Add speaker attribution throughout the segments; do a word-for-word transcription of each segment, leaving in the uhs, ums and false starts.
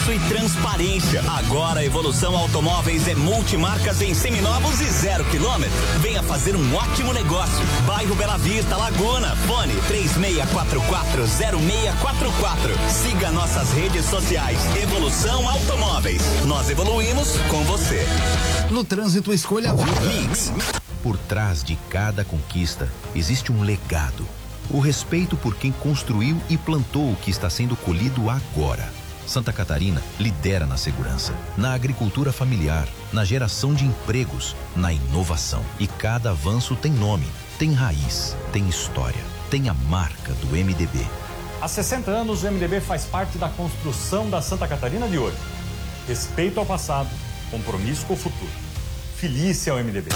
Speaker 1: serviço e transparência. Agora a Evolução Automóveis é multimarcas em seminovos e zero quilômetro. Venha fazer um ótimo negócio. Bairro Bela Vista, Laguna. Fone três seis quatro quatro zero seis quatro quatro. Siga nossas redes sociais. Evolução Automóveis. Nós evoluímos com você.
Speaker 2: No trânsito, escolha a vida.
Speaker 1: Mix.
Speaker 3: Por trás de cada conquista existe um legado. O respeito por quem construiu e plantou o que está sendo colhido agora. Santa Catarina lidera na segurança, na agricultura familiar, na geração de empregos, na inovação. E cada avanço tem nome, tem raiz, tem história, tem a marca do M D B.
Speaker 4: Há sessenta anos, o M D B faz parte da construção da Santa Catarina de hoje. Respeito ao passado, compromisso com o futuro. Felícia ao M D B.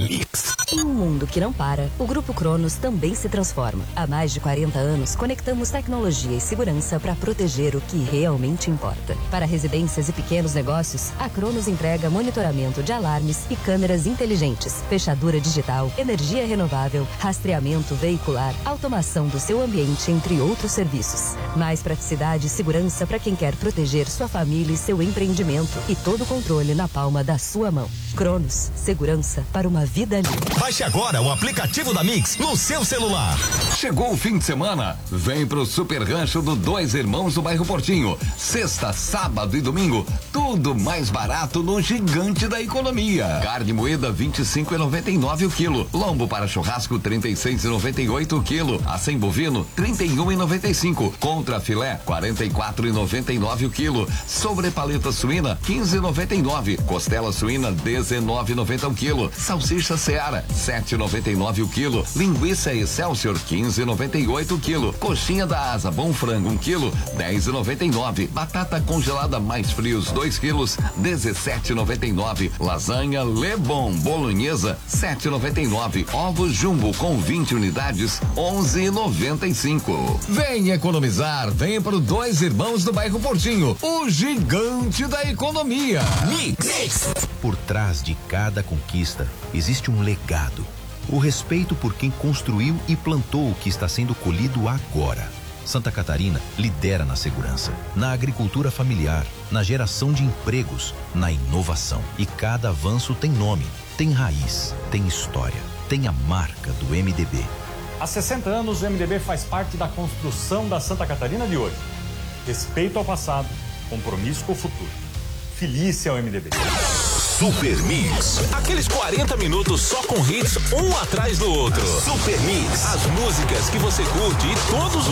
Speaker 5: Em um mundo que não para, o Grupo Cronos também se transforma. Há mais de quarenta anos, conectamos tecnologia e segurança para proteger o que realmente importa. Para residências e pequenos negócios, a Cronos entrega monitoramento de alarmes e câmeras inteligentes, fechadura digital, energia renovável, rastreamento veicular, automação do seu ambiente, entre outros serviços. Mais praticidade e segurança para quem quer proteger sua família e seu empreendimento, e todo o controle na palma da sua mão. Cronos, segurança para uma vida livre.
Speaker 6: Baixe agora o aplicativo da Mix no seu celular.
Speaker 7: Chegou o fim de semana, vem pro Super Rancho do Dois Irmãos do bairro Portinho. Sexta, sábado e domingo, tudo mais barato no gigante da economia. Carne moída vinte e cinco reais e noventa e nove o quilo. Lombo para churrasco trinta e seis reais e noventa e oito o quilo. Acém bovino trinta e um reais e noventa e cinco. Contra filé quarenta e quatro reais e noventa e nove o quilo. Sobre paleta suína quinze reais e noventa e nove. Costela suína dezenove reais e noventa o quilo. Salsicha Seara sete reais e noventa e nove o quilo. Linguiça Excelsior quinze reais e noventa e oito o quilo. Coxinha da Asa Bom Frango um quilo dez reais e noventa e nove. Batata congelada mais frios dois quilos dezessete reais e noventa e nove. Lasanha Lebon Bolonhesa sete reais e noventa e nove. Ovos Jumbo com vinte unidades onze reais e noventa e cinco.
Speaker 6: Vem economizar, vem para o Dois Irmãos do bairro Portinho, o gigante da economia.
Speaker 1: Mix. Mix.
Speaker 3: Por trás de cada conquista existe um legado. O respeito por quem construiu e plantou o que está sendo colhido agora. Santa Catarina lidera na segurança, na agricultura familiar, na geração de empregos, na inovação. E cada avanço tem nome, tem raiz, tem história, tem a marca do M D B.
Speaker 4: Há sessenta anos, o M D B faz parte da construção da Santa Catarina de hoje. Respeito ao passado, compromisso com o futuro. Felícia ao M D B.
Speaker 6: Super Mix. Aqueles quarenta minutos só com hits, um atrás do outro.
Speaker 1: Super Mix.
Speaker 6: As músicas que você curte e todos